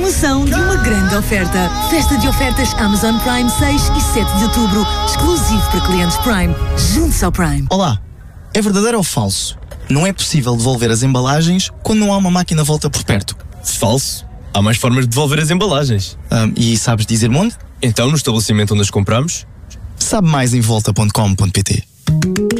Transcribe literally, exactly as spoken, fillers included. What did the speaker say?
emoção de uma grande oferta. Festa de ofertas Amazon Prime seis e sete de outubro, exclusivo para clientes Prime. Junte-se ao Prime. Olá, é verdadeiro ou falso? Não é possível devolver as embalagens quando não há uma máquina volta por perto. Falso. Há mais formas de devolver as embalagens. Um, e sabes dizer-me onde? Então, no estabelecimento onde as compramos? Sabe mais em volta ponto com ponto pt.